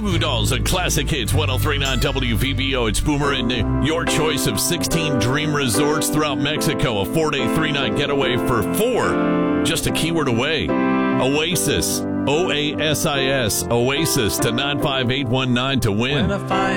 Goo Dolls and Classic Hits 103.9 WVBO. It's Boomer and your choice of 16 dream resorts throughout Mexico. A 4-day, 3-night getaway for four. Just a keyword away. Oasis. OASIS. Oasis to 95819 to win.